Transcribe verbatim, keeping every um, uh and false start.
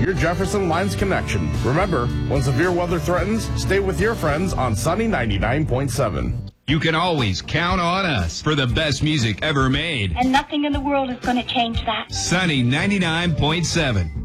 your Jefferson Lines connection. Remember, when severe weather threatens, stay with your friends on Sunny ninety-nine point seven. You can always count on us for the best music ever made. And nothing in the world is going to change that. Sunny ninety-nine point seven.